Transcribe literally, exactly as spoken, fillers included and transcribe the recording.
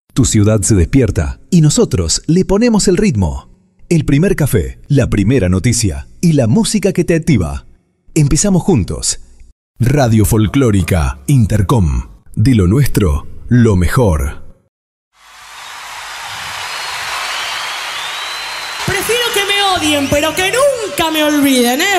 Tu ciudad se despierta y nosotros le ponemos el ritmo. El primer café, la primera noticia y la música que te activa. Empezamos juntos. Radio Folclórica Intercom. De lo nuestro, lo mejor. Prefiero que me odien, pero que nunca me olviden, ¿eh?